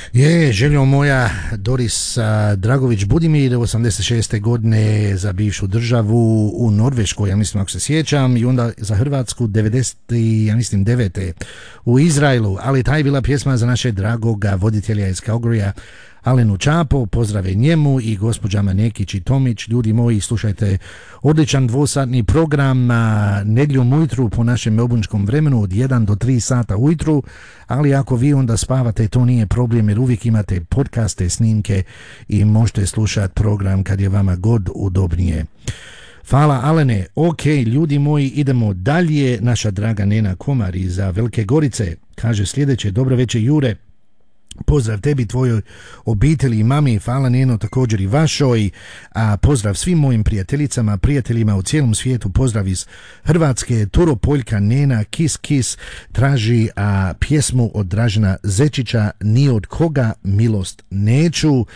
Je, željo moja Doris Dragović Budimir, 86. godine za bivšu državu u Norveškoj, ja mislim ako se sjećam, i onda za Hrvatsku 90. ja mislim 9. u Izraelu, ali taj bila pjesma za našeg dragoga voditelja iz Calgaryja, Alenu Čapo, pozdrave njemu i gospođama Nekić i Tomić. Ljudi moji, slušajte odličan dvosatni program nedjeljom ujutru po našem melbournskom vremenu od 1 do 3 sata ujutru, ali ako vi onda spavate, to nije problem jer uvijek imate podcaste, snimke i možete slušati program kad je vama god udobnije. Hvala Alene. Ok, ljudi moji, idemo dalje. Naša draga Nena Komar iz Velike Gorice kaže sljedeće: dobro večer Jure, pozdrav tebi, tvojoj obitelji i mami, hvala Neno također i vašoj, pozdrav svim mojim prijateljicama, prijateljima u cijelom svijetu, pozdrav iz Hrvatske. Turopoljka Nena Kis Kis traži pjesmu od Dražena Zečića, Ni od koga milost neću.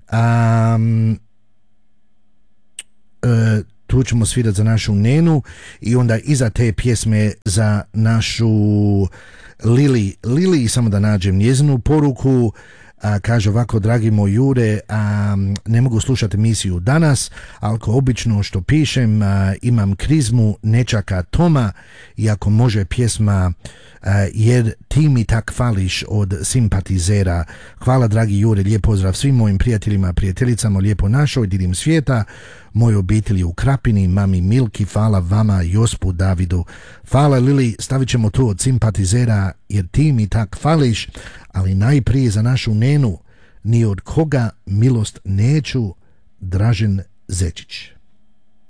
Tu ćemo svirati za našu Nenu i onda iza te pjesme za našu Lili, samo da nađem njezinu poruku. Kaže ovako: dragi moj Jure, ne mogu slušati emisiju danas, ali ko obično što pišem, imam krizmu nečaka Toma i ako može pjesma Jer ti mi tak fališ od Simpatizera. Hvala dragi Jure, lijep pozdrav svim mojim prijateljima, prijateljicama, lijepo našoj diljem svijeta, moj obitelji u Krapini, mami Milki, hvala vama, Jospu, Davidu, hvala Lili. Stavit ćemo tu od Simpatizera Jer ti mi tak fališ, ali najprije za našu Nenu, Ni od koga milost neću, Dražen Zečić.